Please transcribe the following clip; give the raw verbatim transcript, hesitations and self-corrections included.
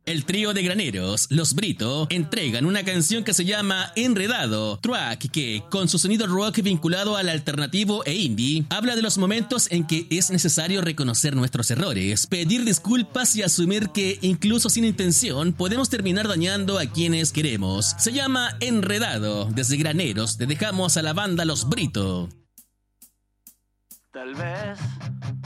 El trío de graneros, Los Brito, entregan una canción que se llama Enredado, track que, con su sonido rock vinculado al alternativo e indie, habla de los momentos en que es necesario reconocer nuestros errores, pedir disculpas y asumir que, incluso sin intención, podemos terminar dañando a quienes queremos. Se llama Enredado. Desde Graneros te dejamos a la banda Los Brito. Tal vez